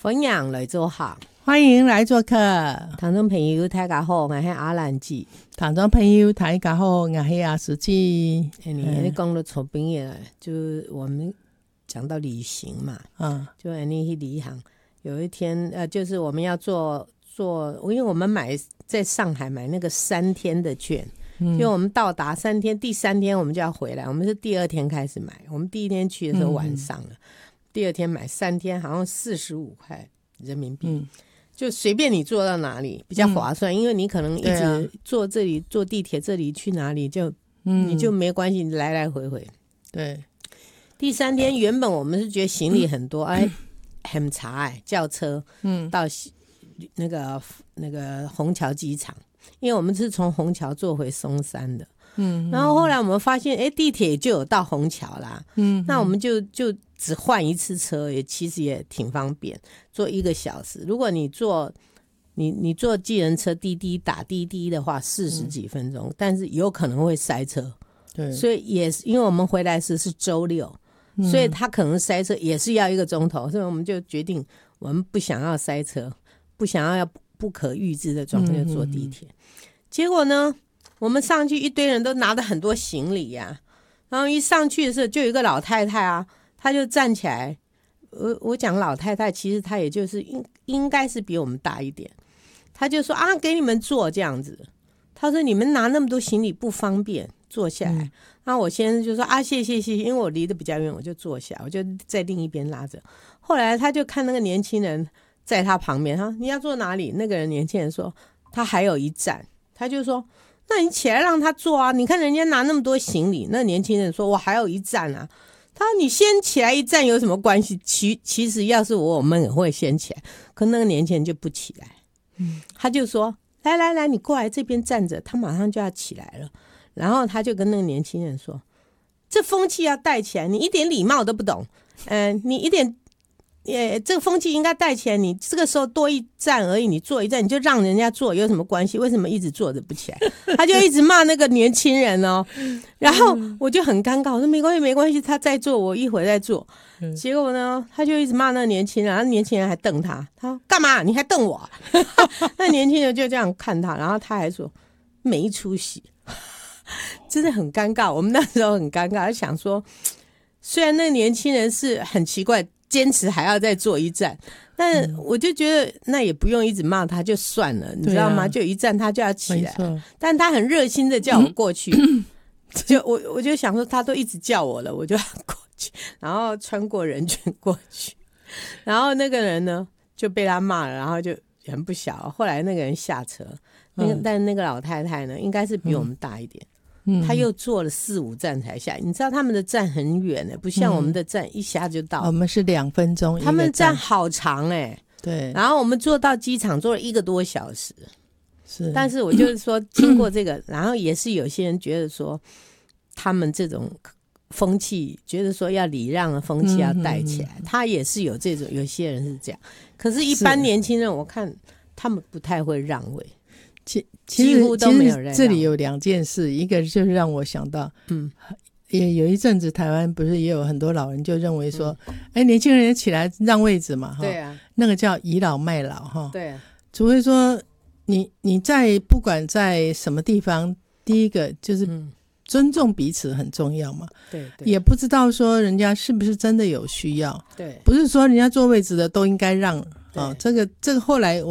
分享来做客， 欢迎来做客。 听众朋友大家好，我是阿兰姐。 听众朋友大家好，我是阿石姐。 你讲到错边了，就我们讲到旅行嘛，就你去旅行，有一天就是我们要做，因为我们在上海买那个3天的券。就我们到达3天，第3天我们就要回来。我们是第2天开始买，我们第1天去的时候晚上了，第2天买3天，好像45块人民币，就随便你坐到哪里比较划算，因为你可能一直坐这里，坐地铁这里去哪里你就没关系，你来来回回。 对， 第3天原本我们是觉得行李很多，很长，叫车到那个虹桥机场。因为我们是从虹桥坐回松山的，然后后来我们发现，地铁就有到虹桥啦，那我们就只换一次车，其实也挺方便，坐1个小时。如果你坐计程车滴滴打滴滴的话，40几分钟，但是有可能会塞车， 对， 所以也是因为我们回来时是周6，所以他可能塞车也是要1个钟头，所以我们就决定我们不想要塞车，不想要不可预知的状况，就坐地铁。结果呢，我们上去一堆人都拿着很多行李呀，然后一上去的时候就有一个老太太啊，她就站起来，我讲老太太，其实她也就是应该是比我们大一点，她就说给你们坐这样子，她说你们拿那么多行李不方便，坐下来。然后我先生就说谢谢，因为我离得比较远，我就坐下，我就在另一边拉着。后来他就看那个年轻人在他旁边，你要坐哪里？那个年轻人说他还有1站，他就说那你起来让他坐啊，你看人家拿那么多行李。那年轻人说我还有1站啊，他说你先起来1站有什么关系？其实要是我们也会先起来，可那个年轻人就不起来，他就说来你过来这边站着，他马上就要起来了。然后他就跟那个年轻人说，这风气要带起来，你一点礼貌都不懂，你一点这个风气应该带起来，你这个时候多1站而已，你坐1站你就让人家坐有什么关系？为什么一直坐着不起来？他就一直骂那个年轻人哦，然后我就很尴尬，我说没关系，他再坐我一会儿再坐。结果呢，他就一直骂那个年轻人，然后年轻人还瞪他，他说干嘛？你还瞪我？那年轻人就这样看他，然后他还说没出息。真的很尴尬，我们那时候很尴尬，想说虽然那个年轻人是很奇怪坚持还要再坐1站，但我就觉得那也不用一直骂他就算了，你知道吗？就1站他就要起来，但他很热心的叫我过去，我就想说他都一直叫我了，我就要过去，然后穿过人群过去，然后那个人呢就被他骂了，然后就很不小。后来那个人下车，但那个老太太呢应该是比我们大一点，他又坐了4、5站才下。你知道他们的站很远不像我们的站一下就到， 我们是2分钟， 他们站好长对。 然后我们坐到机场坐了1个多小时， 是。 但是我就是说经过这个然后也是有些人觉得说他们这种风气，觉得说要礼让的风气要带起来，他也是有这种，有些人是这样。可是一般年轻人我看他们不太会让位，几乎都没有人让。 这里有2件事，一个就是让我想到也有一阵子台湾不是也有很多老人就认为说年轻人也起来让位置嘛， 对啊， 那个叫倚老卖老对啊， 除非说你在不管在什么地方，第一个就是尊重彼此很重要嘛， 对， 也不知道说人家是不是真的有需要， 对， 不是说人家坐位置的都应该让这个后来